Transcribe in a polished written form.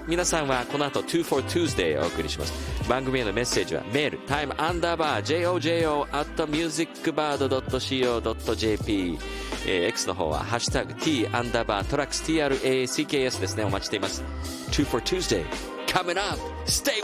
皆さんはこの後 2for Tuesday をお送りします。番組へのメッセージはメール time_jojo@musicbird.co.jp X の方はハッシュタグ T_tracks TRACKS ですね。お待ちしています。 2for Tuesday coming up. Stay